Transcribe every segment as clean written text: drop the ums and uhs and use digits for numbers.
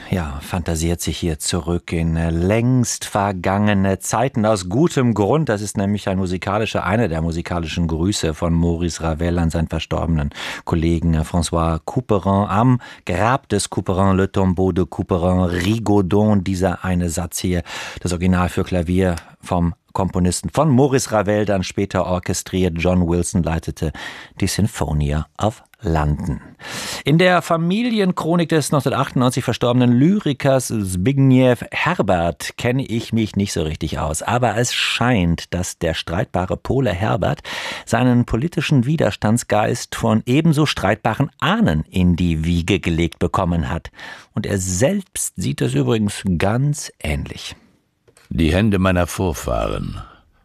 fantasiert sich hier zurück in längst vergangene Zeiten aus gutem Grund. Das ist nämlich einer der musikalischen Grüße von Maurice Ravel an seinen verstorbenen Kollegen François Couperin. Am Grab des Couperin, Le Tombeau de Couperin, Rigaudon, dieser eine Satz hier, das Original für Klavier vom Komponisten von Maurice Ravel, dann später orchestriert. John Wilson leitete die Sinfonia of London. In der Familienchronik des 1998 verstorbenen Lyrikers Zbigniew Herbert kenne ich mich nicht so richtig aus. Aber es scheint, dass der streitbare Pole Herbert seinen politischen Widerstandsgeist von ebenso streitbaren Ahnen in die Wiege gelegt bekommen hat. Und er selbst sieht es übrigens ganz ähnlich. Die Hände meiner Vorfahren.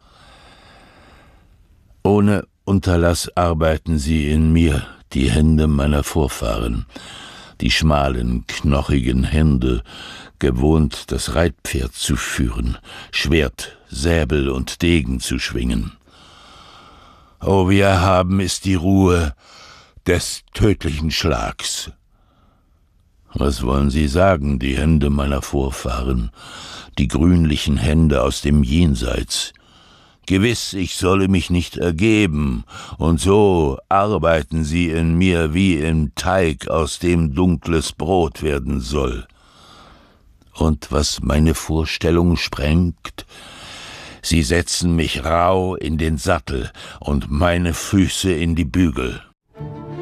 Ohne Unterlass arbeiten sie in mir, die Hände meiner Vorfahren, die schmalen, knochigen Hände, gewohnt, das Reitpferd zu führen, Schwert, Säbel und Degen zu schwingen. Oh, wie erhaben ist die Ruhe des tödlichen Schlags. Was wollen Sie sagen, die Hände meiner Vorfahren, die grünlichen Hände aus dem Jenseits? Gewiss, ich solle mich nicht ergeben, und so arbeiten sie in mir wie im Teig, aus dem dunkles Brot werden soll. Und was meine Vorstellung sprengt, sie setzen mich rauh in den Sattel und meine Füße in die Bügel.